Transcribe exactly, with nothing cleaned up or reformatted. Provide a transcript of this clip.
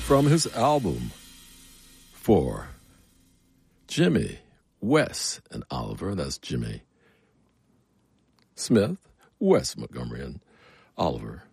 from his album for Jimmy, Wes, and Oliver. That's Jimmy Smith, Wes Montgomery, and Oliver